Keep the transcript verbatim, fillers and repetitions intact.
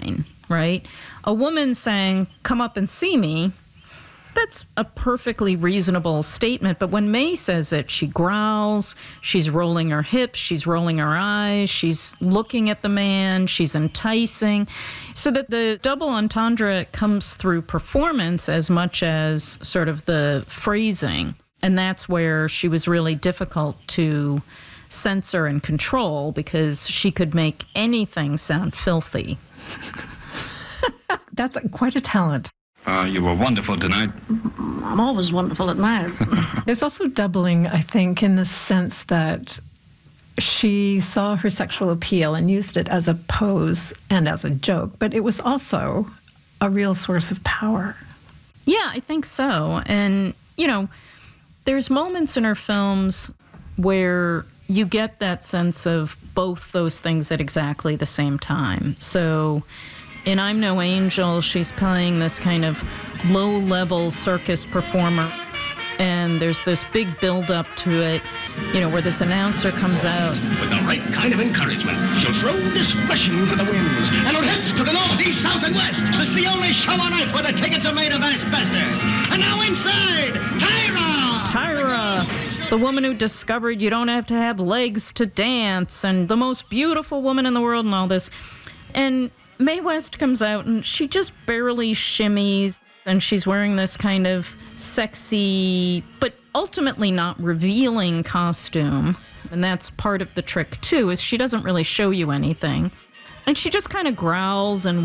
fine, right? A woman saying, come up and see me, that's a perfectly reasonable statement. But when Mae says it, she growls, she's rolling her hips, she's rolling her eyes, she's looking at the man, she's enticing. So that the double entendre comes through performance as much as sort of the phrasing. And that's where she was really difficult to censor and control, because she could make anything sound filthy. That's quite a talent. Uh, you were wonderful tonight. I'm always wonderful at night. There's also doubling, I think, in the sense that she saw her sexual appeal and used it as a pose and as a joke, but it was also a real source of power. Yeah, I think so. And, you know, there's moments in her films where you get that sense of both those things at exactly the same time. So in I'm No Angel, she's playing this kind of low-level circus performer, and there's this big build-up to it, you know, where this announcer comes out. With the right kind of encouragement, she'll throw discretion to the winds, and her hips to the north, east, south, and west. This is the only show on earth where the tickets are made of asbestos. And now inside, Tyra! Tyra, the woman who discovered you don't have to have legs to dance, and the most beautiful woman in the world and all this. And Mae West comes out, and she just barely shimmies, and she's wearing this kind of sexy, but ultimately not revealing costume. And that's part of the trick, too, is she doesn't really show you anything. And she just kind of growls and